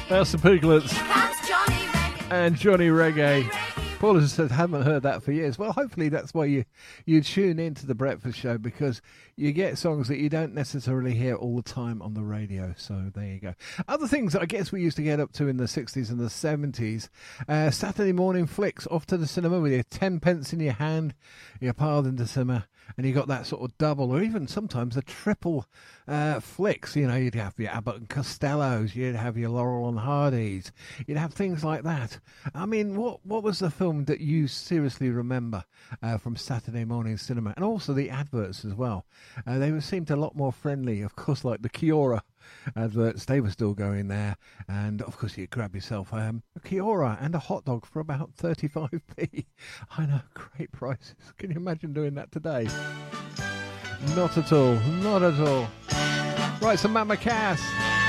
That's the Piglets Johnny Reggae. and Johnny Reggae. Paul has said, haven't heard that for years. Well, hopefully that's why you tune into the Breakfast Show, because you get songs that you don't necessarily hear all the time on the radio. So there you go. Other things I guess we used to get up to in the 60s and the 70s. Saturday morning flicks, off to the cinema with your 10 pence in your hand, your pardon to cinema, and you got that sort of double or even sometimes a triple flicks. You know, you'd have your Abbott and Costellos, you'd have your Laurel and Hardys, you'd have things like that. I mean, what was the film that you seriously remember from Saturday morning cinema? And also the adverts as well. They seemed a lot more friendly, of course, like the Kiora adverts. They were still going there, and of course you grab yourself a Kiora and a hot dog for about 35p. I know, great prices. Can you imagine doing that today? Not at all, not at all. Right, so Mama Cass.